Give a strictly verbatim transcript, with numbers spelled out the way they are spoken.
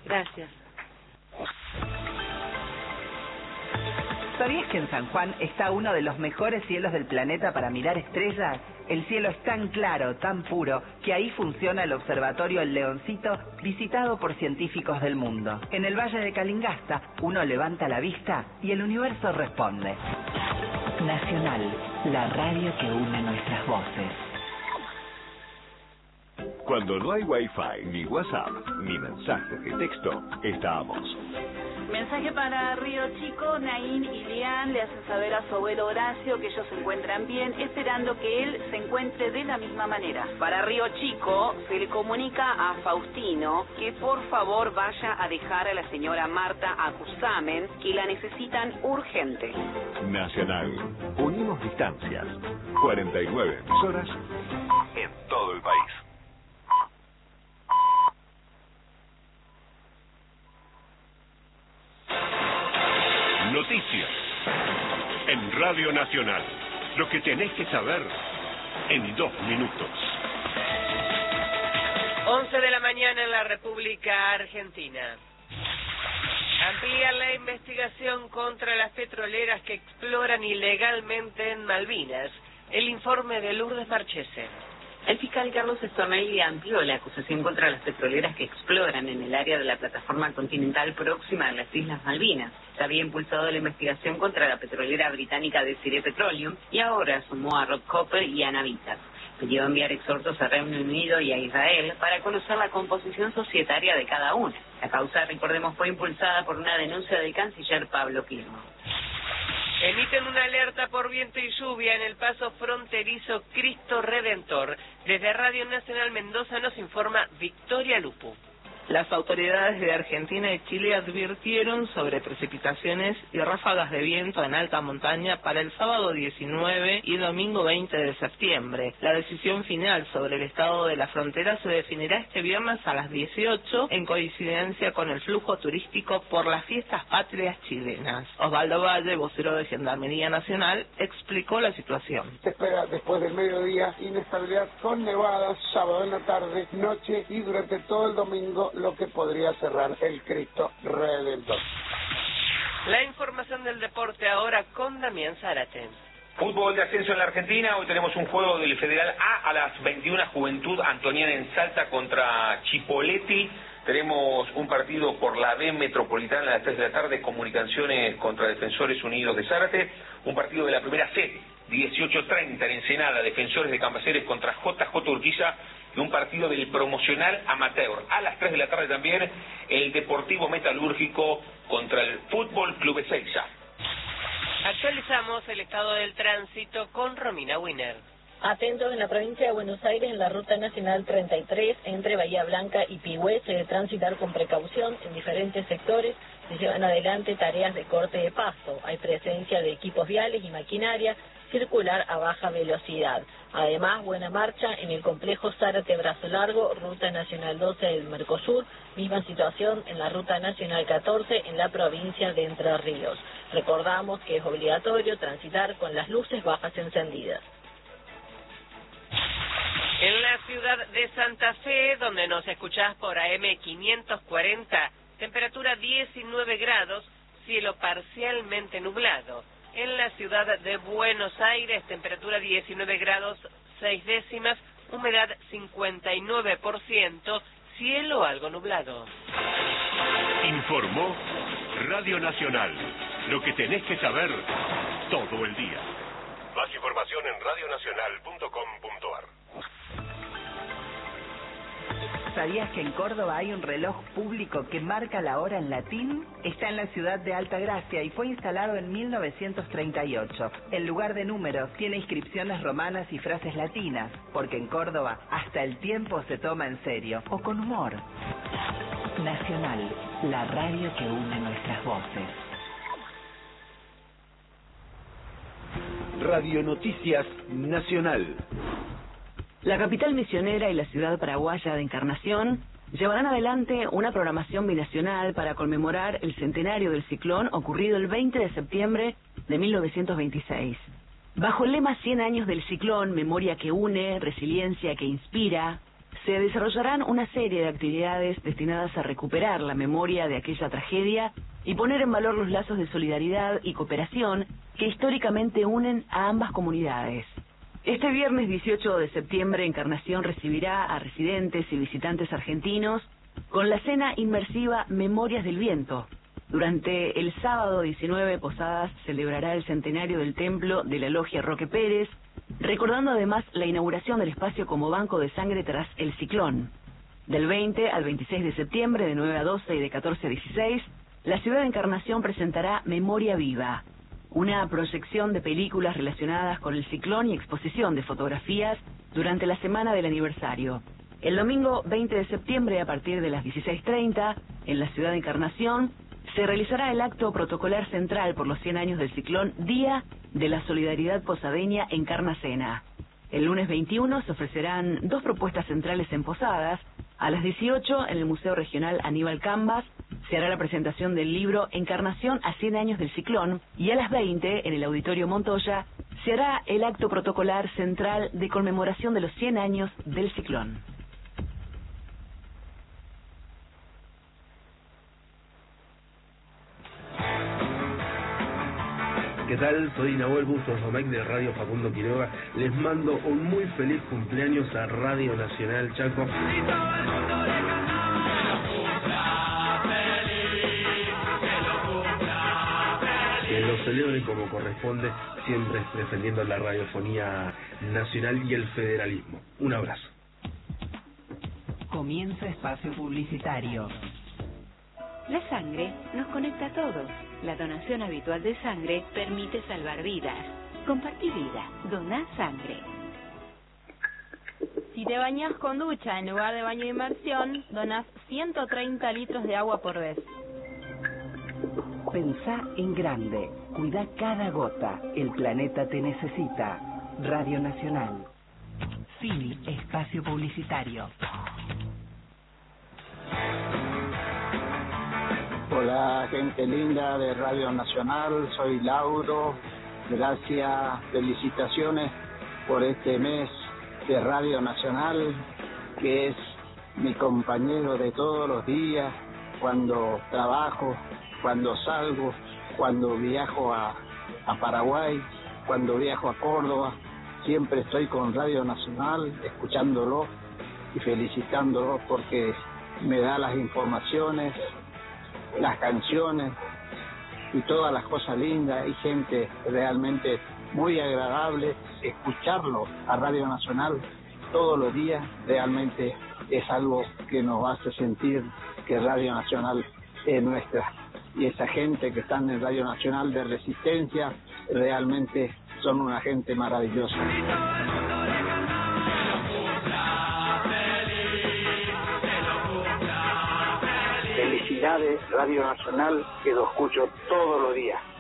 Gracias. ¿Sabías que en San Juan está uno de los mejores cielos del planeta para mirar estrellas? El cielo es tan claro, tan puro, que ahí funciona el observatorio El Leoncito, visitado por científicos del mundo. En el Valle de Calingasta, uno levanta la vista y el universo responde. Nacional, la radio que une nuestras voces. Cuando no hay Wi-Fi, ni WhatsApp, ni mensajes de texto, estamos. Mensaje para Río Chico. Naín y Lian le hacen saber a su abuelo Horacio que ellos se encuentran bien, esperando que él se encuentre de la misma manera. Para Río Chico se le comunica a Faustino que por favor vaya a dejar a la señora Marta a Cusamen, que la necesitan urgente. Nacional, unimos distancias. cuarenta y nueve emisoras en todo el país. Noticias en Radio Nacional. Lo que tenés que saber en dos minutos. once de la mañana en la República Argentina. Amplía la investigación contra las petroleras que exploran ilegalmente en Malvinas. El informe de Lourdes Marchese. El fiscal Carlos Stornelli amplió la acusación contra las petroleras que exploran en el área de la plataforma continental próxima a las Islas Malvinas. Se había impulsado la investigación contra la petrolera británica Desiree Petroleum y ahora sumó a Rob Copper y a Navitas. Pidió enviar exhortos a Reino Unido y a Israel para conocer la composición societaria de cada una. La causa, recordemos, fue impulsada por una denuncia del canciller Pablo Pirro. Emiten una alerta por viento y lluvia en el paso fronterizo Cristo Redentor. Desde Radio Nacional Mendoza nos informa Victoria Lupu. Las autoridades de Argentina y Chile advirtieron sobre precipitaciones y ráfagas de viento en alta montaña para el sábado diecinueve y domingo veinte de septiembre. La decisión final sobre el estado de la frontera se definirá este viernes a las dieciocho en coincidencia con el flujo turístico por las fiestas patrias chilenas. Osvaldo Valle, vocero de Gendarmería Nacional, explicó la situación. Se espera después del mediodía inestabilidad con nevadas, sábado en la tarde, noche y durante todo el domingo, lo que podría cerrar el Cristo Redentor. La información del deporte ahora con Damián Zárate. Fútbol de ascenso en la Argentina. Hoy tenemos un juego del Federal A a las veintiuna, Juventud Antoniana en Salta contra Chipoleti. Tenemos un partido por la B Metropolitana a las tres de la tarde, Comunicaciones contra Defensores Unidos de Zárate. Un partido de la primera C, dieciocho treinta en Ensenada, Defensores de Cambaceres contra J J Urquiza. Y un partido del promocional amateur. A las tres de la tarde también, el Deportivo Metalúrgico contra el Fútbol Club Ezeiza. Actualizamos el estado del tránsito con Romina Winer. Atentos, en la provincia de Buenos Aires, en la Ruta Nacional treinta y tres, entre Bahía Blanca y Pigüé, se debe transitar con precaución. En diferentes sectores se llevan adelante tareas de corte de paso. Hay presencia de equipos viales y maquinaria, circular a baja velocidad. Además, buena marcha en el complejo Zárate Brazo Largo, Ruta Nacional doce del Mercosur, misma situación en la Ruta Nacional catorce en la provincia de Entre Ríos. Recordamos que es obligatorio transitar con las luces bajas encendidas. En la ciudad de Santa Fe, donde nos escuchás por A M quinientos cuarenta, temperatura diecinueve grados, cielo parcialmente nublado. En la ciudad de Buenos Aires, temperatura diecinueve grados, seis décimas, humedad cincuenta y nueve por ciento, cielo algo nublado. Informó Radio Nacional. Lo que tenés que saber todo el día. Más información en radionacional punto com punto ar. ¿Sabías que en Córdoba hay un reloj público que marca la hora en latín? Está en la ciudad de Altagracia y fue instalado en mil novecientos treinta y ocho. En lugar de números, tiene inscripciones romanas y frases latinas, porque en Córdoba hasta el tiempo se toma en serio, o con humor. Nacional, la radio que une nuestras voces. Radio Noticias Nacional. La capital misionera y la ciudad paraguaya de Encarnación llevarán adelante una programación binacional para conmemorar el centenario del ciclón ocurrido el veinte de septiembre de mil novecientos veintiséis. Bajo el lema cien años del ciclón, memoria que une, resiliencia que inspira, se desarrollarán una serie de actividades destinadas a recuperar la memoria de aquella tragedia y poner en valor los lazos de solidaridad y cooperación que históricamente unen a ambas comunidades. Este viernes dieciocho de septiembre, Encarnación recibirá a residentes y visitantes argentinos con la cena inmersiva Memorias del Viento. Durante el sábado diecinueve, Posadas celebrará el centenario del templo de la Logia Roque Pérez, recordando además la inauguración del espacio como banco de sangre tras el ciclón. Del veinte al veintiséis de septiembre, de nueve a doce y de catorce a dieciséis, la ciudad de Encarnación presentará Memoria Viva, una proyección de películas relacionadas con el ciclón y exposición de fotografías durante la semana del aniversario. El domingo veinte de septiembre, a partir de las dieciséis treinta, en la ciudad de Encarnación, se realizará el acto protocolar central por los cien años del ciclón, Día de la Solidaridad Posadeña Encarnacena. El lunes veintiuno se ofrecerán dos propuestas centrales en Posadas. A las dieciocho, en el Museo Regional Aníbal Cambas, se hará la presentación del libro Encarnación a cien años del ciclón, y a las veinte, en el Auditorio Montoya, se hará el acto protocolar central de conmemoración de los cien años del ciclón. ¿Qué tal? Soy Nahuel Bustos Domecq de Radio Facundo Quiroga. Les mando un muy feliz cumpleaños a Radio Nacional Chaco. Que lo celebre como corresponde, siempre defendiendo la radiofonía nacional y el federalismo. Un abrazo. Comienza espacio publicitario. La sangre nos conecta a todos. La donación habitual de sangre permite salvar vidas. Compartí vida. Doná sangre. Si te bañas con ducha en lugar de baño de inmersión, donás ciento treinta litros de agua por vez. Pensá en grande. Cuida cada gota. El planeta te necesita. Radio Nacional. Fin. Espacio publicitario. Hola, gente linda de Radio Nacional, soy Lauro. Gracias, felicitaciones por este mes de Radio Nacional, que es mi compañero de todos los días, cuando trabajo, cuando salgo, cuando viajo a, a Paraguay, cuando viajo a Córdoba. Siempre estoy con Radio Nacional, escuchándolo y felicitándolo porque me da las informaciones, las canciones y todas las cosas lindas. Hay gente realmente muy agradable. Escucharlo a Radio Nacional todos los días realmente es algo que nos hace sentir que Radio Nacional es nuestra. Y esa gente que está en Radio Nacional de Resistencia realmente son una gente maravillosa. Felicidades, Radio Nacional, que lo escucho todos los días.